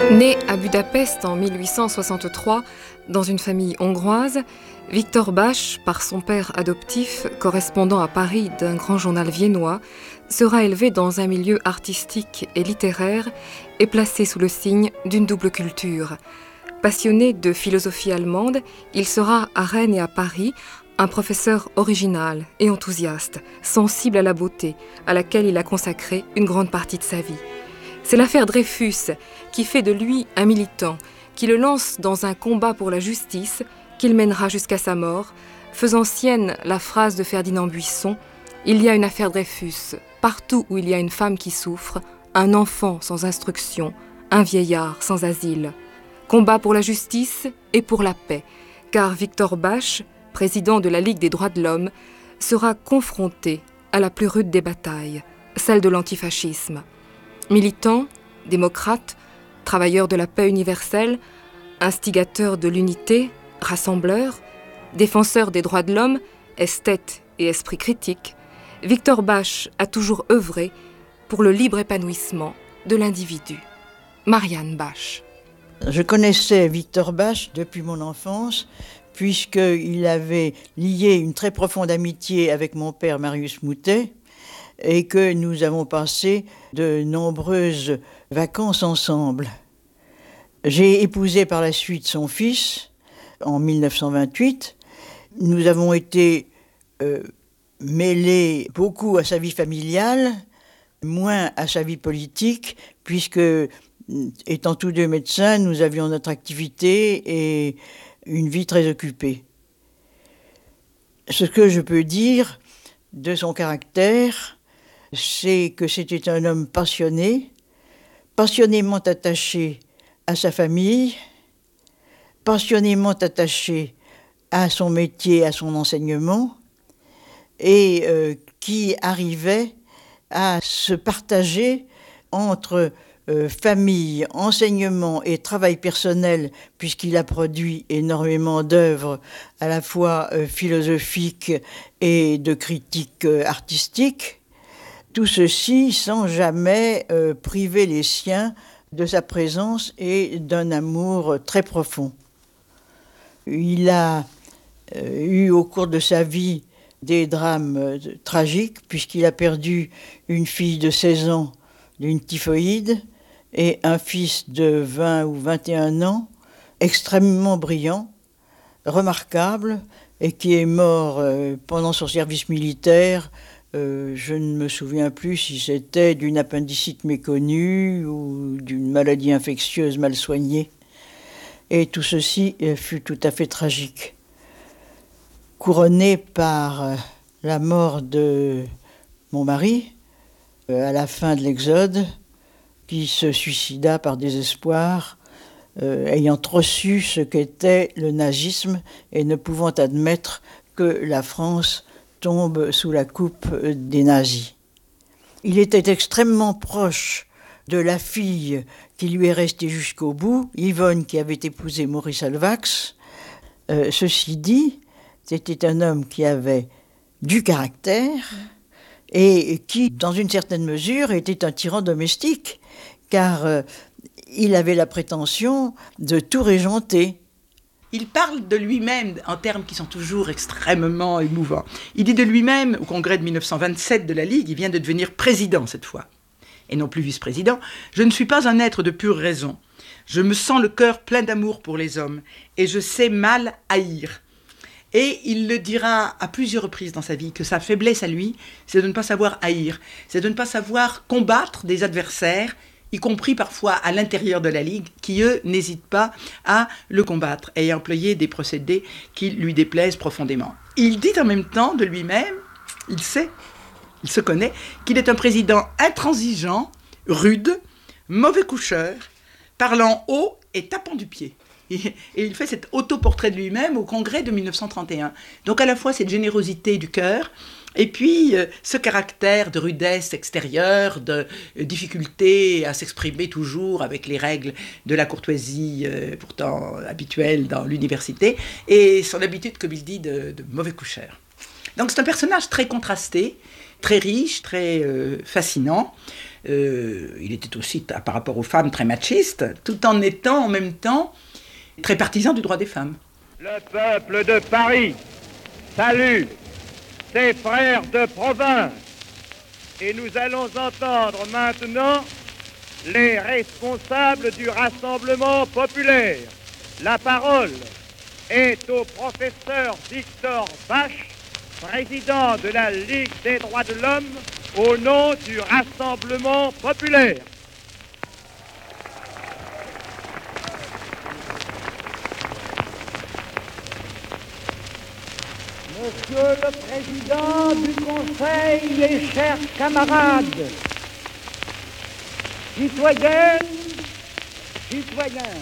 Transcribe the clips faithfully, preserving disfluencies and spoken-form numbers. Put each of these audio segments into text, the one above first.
Né à Budapest en mille huit cent soixante-trois, dans une famille hongroise, Victor Bach, par son père adoptif, correspondant à Paris d'un grand journal viennois, sera élevé dans un milieu artistique et littéraire et placé sous le signe d'une double culture. Passionné de philosophie allemande, il sera à Rennes et à Paris un professeur original et enthousiaste, sensible à la beauté, à laquelle il a consacré une grande partie de sa vie. C'est l'affaire Dreyfus qui fait de lui un militant, qui le lance dans un combat pour la justice qu'il mènera jusqu'à sa mort, faisant sienne la phrase de Ferdinand Buisson « Il y a une affaire Dreyfus, partout où il y a une femme qui souffre, un enfant sans instruction, un vieillard sans asile. » Combat pour la justice et pour la paix, car Victor Bach, président de la Ligue des droits de l'homme, sera confronté à la plus rude des batailles, celle de l'antifascisme. Militant, démocrate, travailleur de la paix universelle, instigateur de l'unité, rassembleur, défenseur des droits de l'homme, esthète et esprit critique, Victor Bach a toujours œuvré pour le libre épanouissement de l'individu. Marianne Bach. Je connaissais Victor Bach depuis mon enfance, puisqu'il avait lié une très profonde amitié avec mon père Marius Moutet, et que nous avons passé de nombreuses vacances ensemble. J'ai épousé par la suite son fils en mille neuf cent vingt-huit. Nous avons été euh, mêlés beaucoup à sa vie familiale, moins à sa vie politique, puisque, étant tous deux médecins, nous avions notre activité et une vie très occupée. Ce que je peux dire de son caractère, c'est que c'était un homme passionné, passionnément attaché à sa famille, passionnément attaché à son métier, à son enseignement, et euh, qui arrivait à se partager entre euh, famille, enseignement et travail personnel, puisqu'il a produit énormément d'œuvres à la fois euh, philosophiques et de critique euh, artistique. Tout ceci sans jamais euh, priver les siens de sa présence et d'un amour très profond. Il a euh, eu au cours de sa vie des drames euh, tragiques, puisqu'il a perdu une fille de seize ans d'une typhoïde et un fils de vingt ou vingt et un ans, extrêmement brillant, remarquable, et qui est mort euh, pendant son service militaire. Euh, je ne me souviens plus si c'était d'une appendicite méconnue ou d'une maladie infectieuse mal soignée. Et tout ceci euh, fut tout à fait tragique. Couronné par euh, la mort de mon mari, euh, à la fin de l'Exode, qui se suicida par désespoir, euh, ayant trop su ce qu'était le nazisme et ne pouvant admettre que la France tombe sous la coupe des nazis. Il était extrêmement proche de la fille qui lui est restée jusqu'au bout, Yvonne, qui avait épousé Maurice Alvax. Euh, ceci dit, c'était un homme qui avait du caractère et qui, dans une certaine mesure, était un tyran domestique, car euh, il avait la prétention de tout régenter. Il parle de lui-même en termes qui sont toujours extrêmement émouvants. Il dit de lui-même, au congrès de mille neuf cent vingt-sept de la Ligue, il vient de devenir président cette fois, et non plus vice-président. « Je ne suis pas un être de pure raison. Je me sens le cœur plein d'amour pour les hommes, et je sais mal haïr. » Et il le dira à plusieurs reprises dans sa vie, que sa faiblesse à lui, c'est de ne pas savoir haïr, c'est de ne pas savoir combattre des adversaires, y compris parfois à l'intérieur de la Ligue, qui, eux, n'hésitent pas à le combattre et à employer des procédés qui lui déplaisent profondément. Il dit en même temps de lui-même, il sait, il se connaît, qu'il est un président intransigeant, rude, mauvais coucheur, parlant haut et tapant du pied. Et, et il fait cet autoportrait de lui-même au congrès de mille neuf cent trente et un. Donc à la fois cette générosité du cœur, et puis, euh, ce caractère de rudesse extérieure, de euh, difficulté à s'exprimer toujours avec les règles de la courtoisie euh, pourtant habituelles dans l'université, et son habitude, comme il dit, de, de mauvais coucheur. Donc c'est un personnage très contrasté, très riche, très euh, fascinant. Euh, il était aussi, par rapport aux femmes, très machiste, tout en étant en même temps très partisan du droit des femmes. Le peuple de Paris salue ses frères de province et nous allons entendre maintenant les responsables du Rassemblement populaire. La parole est au professeur Victor Basch, président de la Ligue des droits de l'homme, au nom du Rassemblement populaire. Monsieur le Président du Conseil et chers camarades, citoyennes, citoyens,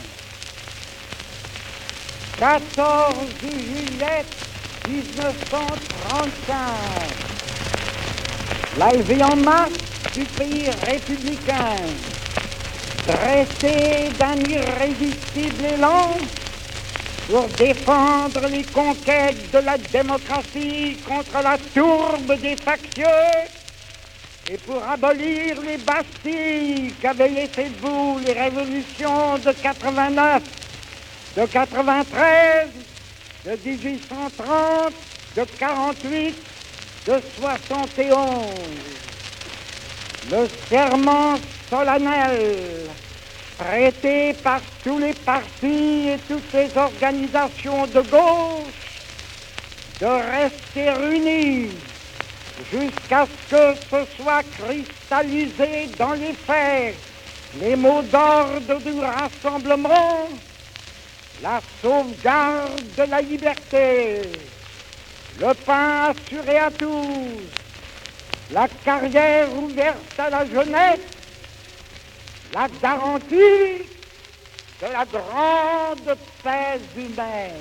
quatorze juillet dix-neuf cent trente-cinq, la levée en masse du pays républicain, dressée d'un irrésistible élan pour défendre les conquêtes de la démocratie contre la tourbe des factieux et pour abolir les Bastilles qu'avaient laissé debout les révolutions de quatre-vingt-neuf, de quatre-vingt-treize, de dix-huit cent trente, de quarante-huit, de soixante et onze. Le serment solennel prêté par tous les partis et toutes les organisations de gauche de rester unis jusqu'à ce que ce soit cristallisé dans les faits les mots d'ordre du rassemblement, la sauvegarde de la liberté, le pain assuré à tous, la carrière ouverte à la jeunesse, la garantie de la grande paix humaine.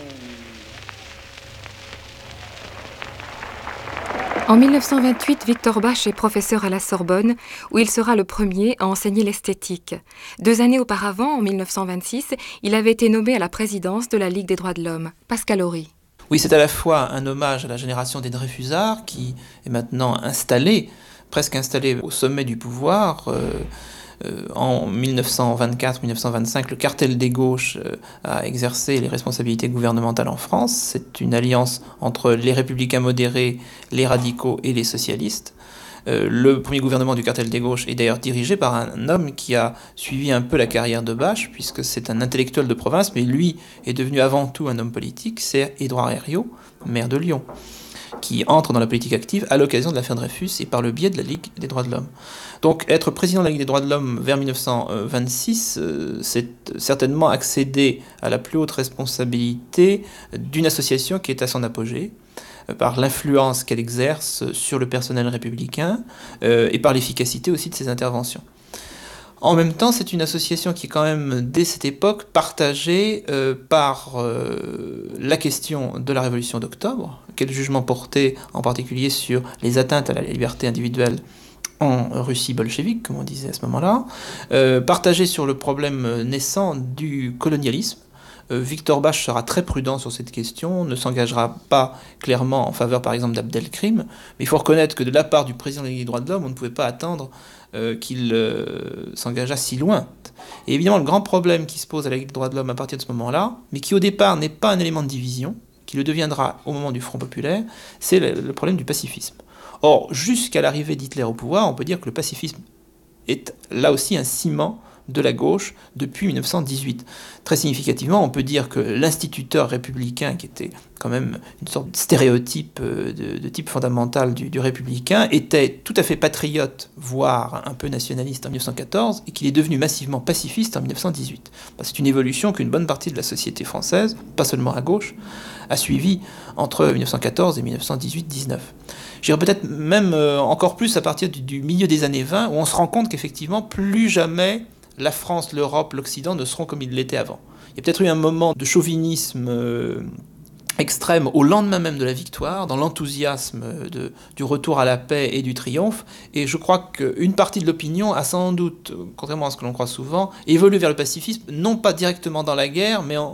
En mille neuf cent vingt-huit, Victor Basch est professeur à la Sorbonne, où il sera le premier à enseigner l'esthétique. Deux années auparavant, en mille neuf cent vingt-six, il avait été nommé à la présidence de la Ligue des droits de l'homme. Pascal Horry. Oui, c'est à la fois un hommage à la génération des Dreyfusards, qui est maintenant installée, presque installée au sommet du pouvoir. Euh, euh, en mille neuf cent vingt-quatre mille neuf cent vingt-cinq, le cartel des gauches euh, a exercé les responsabilités gouvernementales en France. C'est une alliance entre les républicains modérés, les radicaux et les socialistes. Euh, le premier gouvernement du cartel des gauches est d'ailleurs dirigé par un homme qui a suivi un peu la carrière de Basch, puisque c'est un intellectuel de province, mais lui est devenu avant tout un homme politique, c'est Édouard Herriot, maire de Lyon, qui entre dans la politique active à l'occasion de l'affaire Dreyfus et par le biais de la Ligue des droits de l'homme. Donc être président de la Ligue des droits de l'homme vers mille neuf cent vingt-six, euh, c'est certainement accéder à la plus haute responsabilité d'une association qui est à son apogée, euh, par l'influence qu'elle exerce sur le personnel républicain euh, et par l'efficacité aussi de ses interventions. En même temps, c'est une association qui est quand même, dès cette époque, partagée euh, par euh, la question de la Révolution d'octobre, quel jugement porté en particulier sur les atteintes à la liberté individuelle en Russie bolchevique, comme on disait à ce moment-là, euh, partagée sur le problème naissant du colonialisme. Euh, Victor Basch sera très prudent sur cette question, ne s'engagera pas clairement en faveur, par exemple, d'Abdelkrim, mais il faut reconnaître que de la part du président de la Ligue des droits de l'homme, on ne pouvait pas attendre Euh, qu'il euh, s'engagea si loin. Et évidemment, le grand problème qui se pose à la Ligue des droits de l'homme à partir de ce moment-là, mais qui au départ n'est pas un élément de division, qui le deviendra au moment du Front populaire, c'est le, le problème du pacifisme. Or, jusqu'à l'arrivée d'Hitler au pouvoir, on peut dire que le pacifisme est là aussi un ciment de la gauche depuis mille neuf cent dix-huit. Très significativement, on peut dire que l'instituteur républicain, qui était quand même une sorte de stéréotype de, de type fondamental du, du républicain, était tout à fait patriote, voire un peu nationaliste en mille neuf cent quatorze, et qu'il est devenu massivement pacifiste en mille neuf cent dix-huit. C'est une évolution qu'une bonne partie de la société française, pas seulement à gauche, a suivi entre mille neuf cent quatorze et mille neuf cent dix-huit dix-neuf. J'irais peut-être même euh, encore plus à partir du, du milieu des années vingt, où on se rend compte qu'effectivement, plus jamais la France, l'Europe, l'Occident ne seront comme ils l'étaient avant. Il y a peut-être eu un moment de chauvinisme euh, extrême au lendemain même de la victoire, dans l'enthousiasme de, du retour à la paix et du triomphe, et je crois qu'une partie de l'opinion a sans doute, contrairement à ce que l'on croit souvent, évolué vers le pacifisme, non pas directement dans la guerre, mais en,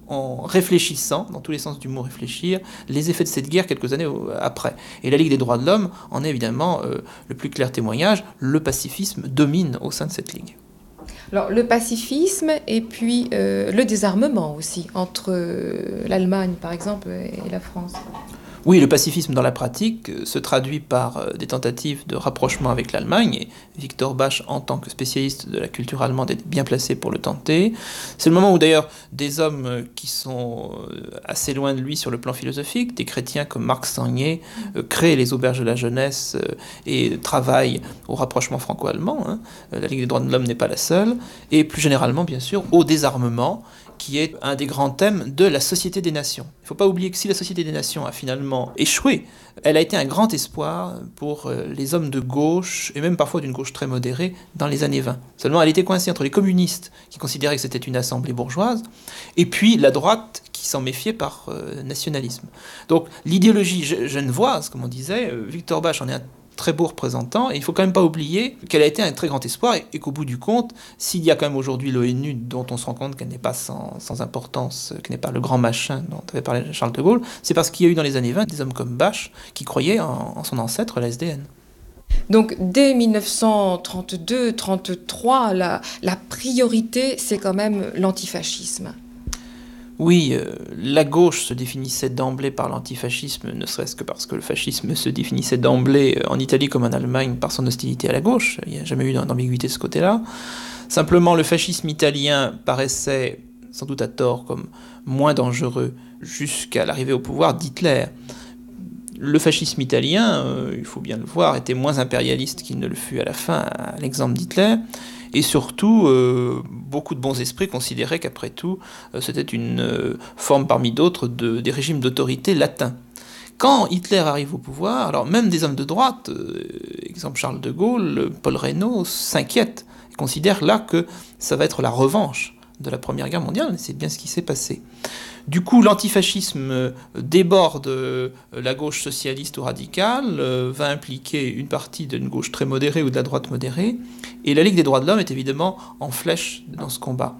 en réfléchissant, dans tous les sens du mot réfléchir, les effets de cette guerre quelques années après. Et la Ligue des droits de l'homme en est évidemment euh, le plus clair témoignage. Le pacifisme domine au sein de cette Ligue. Alors, le pacifisme et puis euh, le désarmement aussi, entre euh, l'Allemagne, par exemple, et la France. Oui, le pacifisme dans la pratique se traduit par des tentatives de rapprochement avec l'Allemagne, et Victor Basch, en tant que spécialiste de la culture allemande, est bien placé pour le tenter. C'est le moment où d'ailleurs des hommes qui sont assez loin de lui sur le plan philosophique, des chrétiens comme Marc Sangnier, créent les auberges de la jeunesse et travaillent au rapprochement franco-allemand. Hein. La Ligue des droits de l'homme n'est pas la seule, et plus généralement, bien sûr, au désarmement, qui est un des grands thèmes de la Société des Nations. Il ne faut pas oublier que si la Société des Nations a finalement échoué, elle a été un grand espoir pour les hommes de gauche, et même parfois d'une gauche très modérée, dans les années vingt. Seulement, elle était coincée entre les communistes, qui considéraient que c'était une assemblée bourgeoise, et puis la droite, qui s'en méfiait par euh, nationalisme. Donc l'idéologie genevoise, comme on disait, Victor Basch en est un très beau représentant, et il ne faut quand même pas oublier qu'elle a été un très grand espoir, et, et qu'au bout du compte, s'il y a quand même aujourd'hui l'ONU, dont on se rend compte qu'elle n'est pas sans, sans importance, qu'elle n'est pas le grand machin dont avait parlé Charles de Gaulle, c'est parce qu'il y a eu dans les années vingt des hommes comme Basch qui croyaient en, en son ancêtre, la S D N. Donc dès dix-neuf cent trente-deux trente-trois, la, la priorité, c'est quand même l'antifascisme. Oui, euh, la gauche se définissait d'emblée par l'antifascisme, ne serait-ce que parce que le fascisme se définissait d'emblée en Italie comme en Allemagne par son hostilité à la gauche. Il n'y a jamais eu d'ambiguïté de ce côté-là. Simplement, le fascisme italien paraissait, sans doute à tort, comme moins dangereux jusqu'à l'arrivée au pouvoir d'Hitler. Le fascisme italien, euh, il faut bien le voir, était moins impérialiste qu'il ne le fut à la fin, à l'exemple d'Hitler. Et surtout, euh, beaucoup de bons esprits considéraient qu'après tout, euh, c'était une euh, forme parmi d'autres de, des régimes d'autorité latins. Quand Hitler arrive au pouvoir, alors même des hommes de droite, euh, exemple Charles de Gaulle, Paul Reynaud, s'inquiètent et considèrent là que ça va être la revanche de la Première Guerre mondiale, et c'est bien ce qui s'est passé. Du coup, l'antifascisme déborde la gauche socialiste ou radicale, va impliquer une partie d'une gauche très modérée ou de la droite modérée, et la Ligue des droits de l'homme est évidemment en flèche dans ce combat.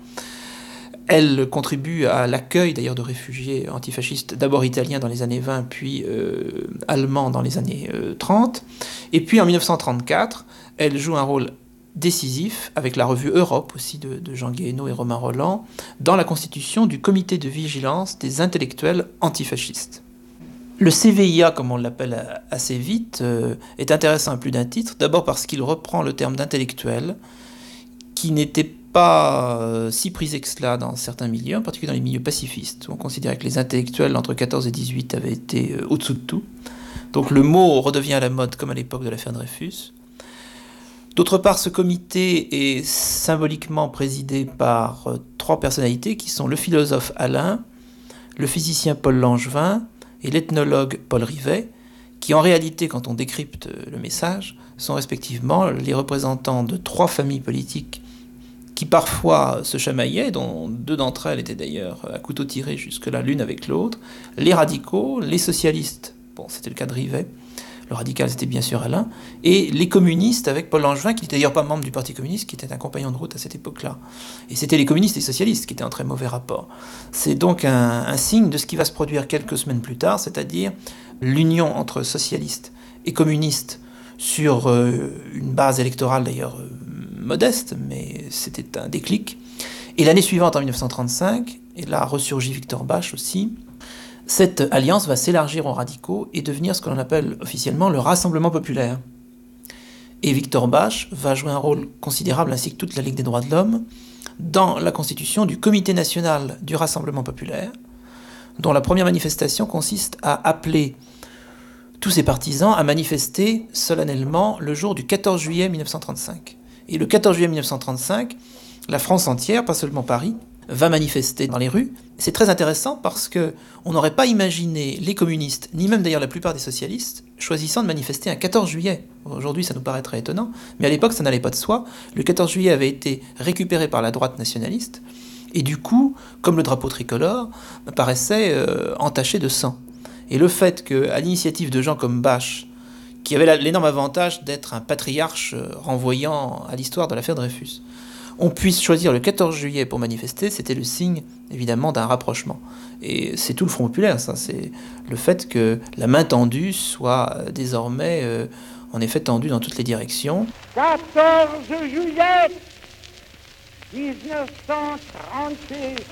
Elle contribue à l'accueil d'ailleurs de réfugiés antifascistes, d'abord italiens dans les années vingt, puis euh, allemands dans les années euh, trente, et puis en dix-neuf cent trente-quatre, elle joue un rôle décisif, avec la revue Europe aussi de, de Jean Guéhenno et Romain Rolland, dans la constitution du comité de vigilance des intellectuels antifascistes. Le C V I A, comme on l'appelle assez vite, euh, est intéressant à plus d'un titre, d'abord parce qu'il reprend le terme d'intellectuel, qui n'était pas euh, si prisé que cela dans certains milieux, en particulier dans les milieux pacifistes, où on considérait que les intellectuels entre quatorze et dix-huit avaient été euh, au-dessous de tout. Donc le mot redevient à la mode comme à l'époque de l'affaire Dreyfus. D'autre part, ce comité est symboliquement présidé par euh, trois personnalités qui sont le philosophe Alain, le physicien Paul Langevin et l'ethnologue Paul Rivet, qui en réalité, quand on décrypte le message, sont respectivement les représentants de trois familles politiques qui parfois se chamaillaient, dont deux d'entre elles étaient d'ailleurs à couteau tiré jusque-là l'une avec l'autre, les radicaux, les socialistes, bon c'était le cas de Rivet, le radical, c'était bien sûr Alain, et les communistes avec Paul Langevin, qui n'était d'ailleurs pas membre du Parti communiste, qui était un compagnon de route à cette époque-là. Et c'était les communistes et les socialistes qui étaient en très mauvais rapport. C'est donc un, un signe de ce qui va se produire quelques semaines plus tard, c'est-à-dire l'union entre socialistes et communistes sur euh, une base électorale d'ailleurs euh, modeste, mais c'était un déclic. Et l'année suivante, en dix-neuf cent trente-cinq, et là ressurgit Victor Basch aussi, cette alliance va s'élargir aux radicaux et devenir ce que l'on appelle officiellement le Rassemblement populaire. Et Victor Basch va jouer un rôle considérable, ainsi que toute la Ligue des droits de l'homme, dans la constitution du Comité national du Rassemblement populaire, dont la première manifestation consiste à appeler tous ses partisans à manifester solennellement le jour du quatorze juillet mille neuf cent trente-cinq. Et le quatorze juillet mille neuf cent trente-cinq, la France entière, pas seulement Paris, va manifester dans les rues. C'est très intéressant parce qu'on n'aurait pas imaginé les communistes, ni même d'ailleurs la plupart des socialistes, choisissant de manifester un quatorze juillet. Aujourd'hui, ça nous paraîtrait étonnant, mais à l'époque, ça n'allait pas de soi. Le quatorze juillet avait été récupéré par la droite nationaliste, et du coup, comme le drapeau tricolore, paraissait euh, entaché de sang. Et le fait qu'à l'initiative de gens comme Basch, qui avait l'énorme avantage d'être un patriarche renvoyant à l'histoire de l'affaire Dreyfus, on puisse choisir le quatorze juillet pour manifester, c'était le signe évidemment d'un rapprochement. Et c'est tout le Front populaire, ça, c'est le fait que la main tendue soit désormais euh, en effet tendue dans toutes les directions. quatorze juillet dix-neuf cent trente-six,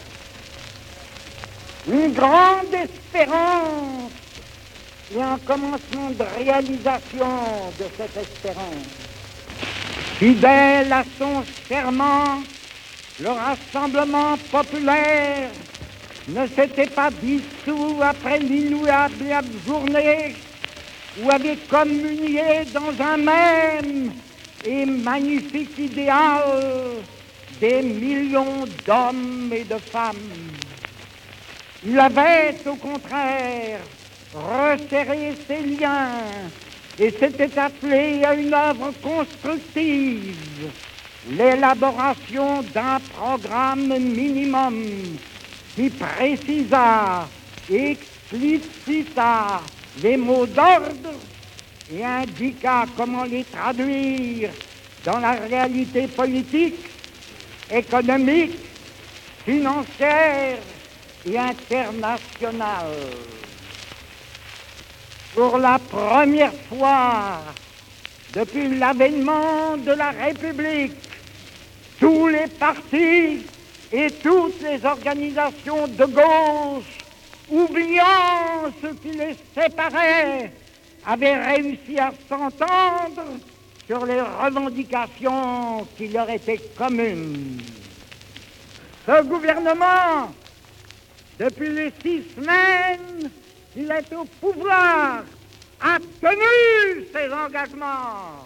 une grande espérance et un commencement de réalisation de cette espérance. Fidèle à son serment, le Rassemblement populaire ne s'était pas dissous après l'inoubliable journée où avait communié dans un même et magnifique idéal des millions d'hommes et de femmes. Il avait, au contraire, resserré ses liens et s'était appelé à une œuvre constructive, l'élaboration d'un programme minimum qui précisa, explicita les mots d'ordre et indiqua comment les traduire dans la réalité politique, économique, financière et internationale. Pour la première fois depuis l'avènement de la République, tous les partis et toutes les organisations de gauche, oubliant ce qui les séparait, avaient réussi à s'entendre sur les revendications qui leur étaient communes. Ce gouvernement, depuis les six semaines qu'il est au pouvoir, a tenu ses engagements.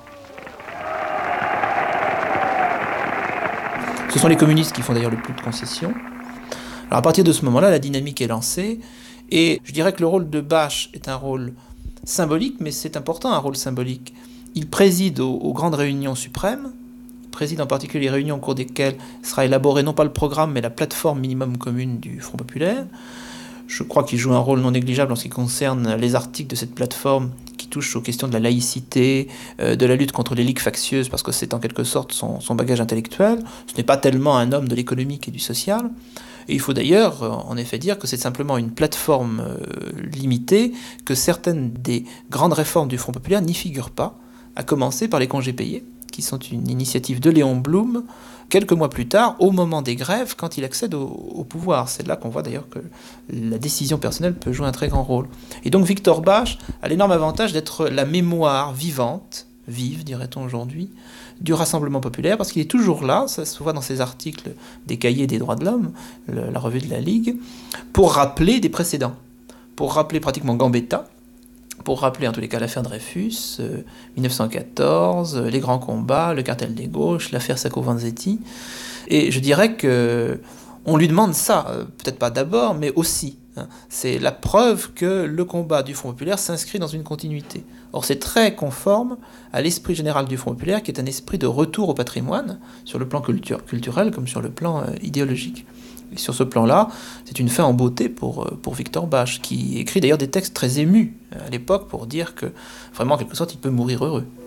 Ce sont les communistes qui font d'ailleurs le plus de concessions. Alors à partir de ce moment-là, la dynamique est lancée, et je dirais que le rôle de Bache est un rôle symbolique, mais c'est important, un rôle symbolique. Il préside aux, aux grandes réunions suprêmes, il préside en particulier les réunions au cours desquelles sera élaboré non pas le programme, mais la plateforme minimum commune du Front populaire. Je crois qu'il joue un rôle non négligeable en ce qui concerne les articles de cette plateforme qui touchent aux questions de la laïcité, euh, de la lutte contre les ligues factieuses, parce que c'est en quelque sorte son, son bagage intellectuel. Ce n'est pas tellement un homme de l'économique et du social. Et il faut d'ailleurs, euh, en effet, dire que c'est simplement une plateforme euh, limitée, que certaines des grandes réformes du Front populaire n'y figurent pas, à commencer par les congés payés, qui sont une initiative de Léon Blum, quelques mois plus tard, au moment des grèves, quand il accède au, au pouvoir. C'est là qu'on voit d'ailleurs que la décision personnelle peut jouer un très grand rôle. Et donc Victor Bache a l'énorme avantage d'être la mémoire vivante, vive, dirait-on aujourd'hui, du Rassemblement populaire, parce qu'il est toujours là, ça se voit dans ses articles des Cahiers des droits de l'homme, le, la revue de la Ligue, pour rappeler des précédents, pour rappeler pratiquement Gambetta, pour rappeler en tous les cas l'affaire Dreyfus, euh, mille neuf cent quatorze, euh, les grands combats, le cartel des gauches, l'affaire Sacco-Vanzetti. Et je dirais que on lui demande ça, euh, peut-être pas d'abord, mais aussi. Hein. C'est la preuve que le combat du Front populaire s'inscrit dans une continuité. Or, c'est très conforme à l'esprit général du Front populaire, qui est un esprit de retour au patrimoine, sur le plan culture, culturel comme sur le plan euh, idéologique. Et sur ce plan-là, c'est une fin en beauté pour, pour Victor Bache, qui écrit d'ailleurs des textes très émus à l'époque pour dire que, vraiment, en quelque sorte, il peut mourir heureux.